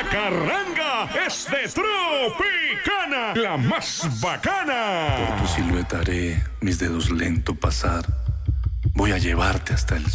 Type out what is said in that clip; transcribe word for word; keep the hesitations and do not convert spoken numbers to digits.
La carranga es de Tropicana, la más bacana. Por tu silueta haré mis dedos lento pasar. Voy a llevarte hasta el